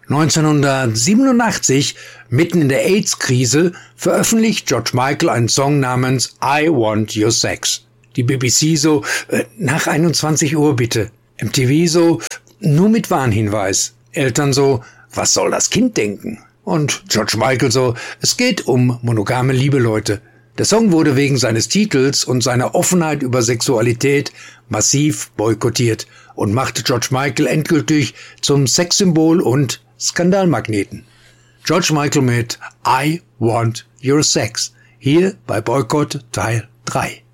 1987, mitten in der AIDS-Krise, veröffentlicht George Michael einen Song namens I Want Your Sex. Die BBC so, nach 21 Uhr bitte. MTV so, nur mit Warnhinweis. Eltern so, was soll das Kind denken? Und George Michael so, es geht um monogame Liebe, Leute. Der Song wurde wegen seines Titels und seiner Offenheit über Sexualität massiv boykottiert und machte George Michael endgültig zum Sexsymbol und Skandalmagneten. George Michael mit I Want Your Sex. Hier bei Boykott Teil 3.